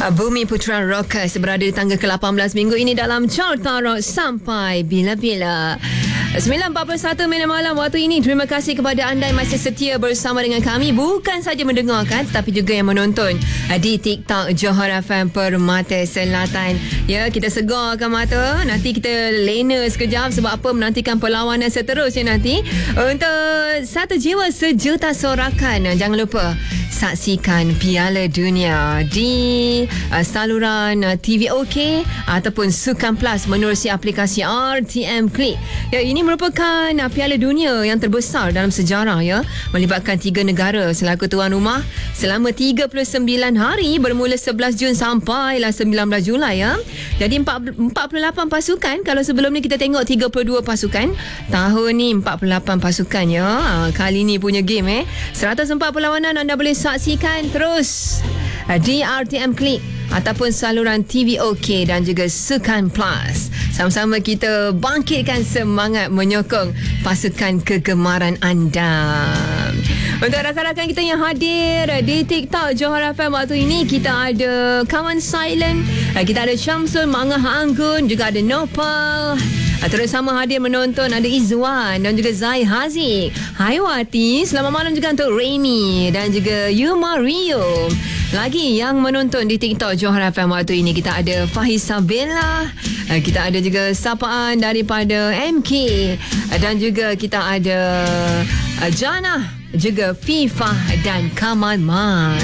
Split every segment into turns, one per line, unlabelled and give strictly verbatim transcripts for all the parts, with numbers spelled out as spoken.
Bumi Putra Rockers berada di tangga ke lapan belas minggu ini dalam Carta Rock sampai bila-bila. sembilan empat puluh satu minit malam waktu ini. Terima kasih kepada anda yang masih setia bersama dengan kami. Bukan saja mendengarkan tetapi juga yang menonton di TikTok Johor F M Permata Selatan. Ya, kita segarkan mata. Nanti kita lena sekejap sebab apa menantikan perlawanan seterusnya nanti untuk satu jiwa sejuta sorakan. Jangan lupa saksikan Piala Dunia di uh, saluran uh, T V OK ataupun Sukan Plus menerusi aplikasi R T M Click. Ya, ini merupakan uh, Piala Dunia yang terbesar dalam sejarah, ya, melibatkan tiga negara selaku tuan rumah selama tiga puluh sembilan hari bermula sebelas Jun sampailah sembilan belas Julai, ya. Jadi empat puluh lapan pasukan. Kalau sebelum ni kita tengok tiga puluh dua pasukan, tahun ni empat puluh lapan pasukan, ya. Uh, kali ni punya game eh seratus empat perlawanan anda boleh saksikan terus di R T M Click ataupun saluran T V OK dan juga Sukan Plus. Sama-sama kita bangkitkan semangat menyokong pasukan kegemaran anda. Untuk rakan-rakan kita yang hadir di TikTok Johor F M waktu ini, kita ada Kawan Silent, kita ada Syamsul, Mangah Anggun, juga ada Nopal. Terus sama hadir menonton ada Izwan dan juga Zai Haziq. Hai Wati, selamat malam juga untuk Remy dan juga Yuma Rio. Lagi yang menonton di TikTok Johor F M waktu ini, kita ada Fahisa Bella, kita ada juga sapaan daripada M K dan juga kita ada Jana, juga Fifah dan Kamal Man.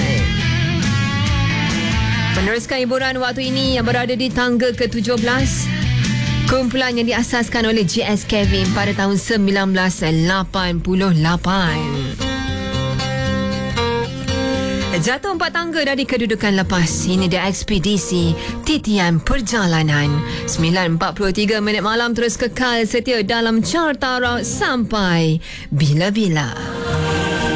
Meneruskan hiburan waktu ini yang berada di tangga ke tujuh belas, kumpulan yang diasaskan oleh J S Kevin pada tahun sembilan belas lapan puluh lapan. Jatuh empat tangga dari kedudukan lepas. Ini dia ekspedisi titian perjalanan. sembilan empat puluh tiga minit malam terus kekal setia dalam Carta Rock sampai bila-bila.